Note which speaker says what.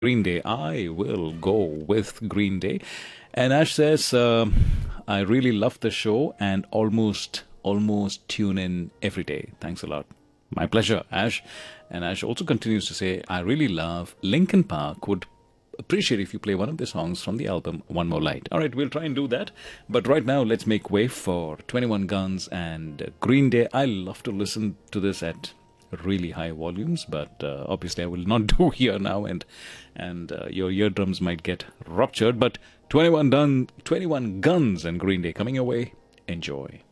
Speaker 1: Green Day. I will go with Green Day. And Ash says, I really love the show and almost tune in every day. Thanks a lot. My pleasure, Ash. And Ash also continues to say, I really love Linkin Park. Would appreciate if you play one of the songs from the album One More Light. All right, we'll try and do that. But right now, let's make way for 21 Guns and Green Day. I love to listen to this at really high volumes, but obviously I will not do here now, and your eardrums might get ruptured. But 21 Guns and Green Day coming your way. Enjoy.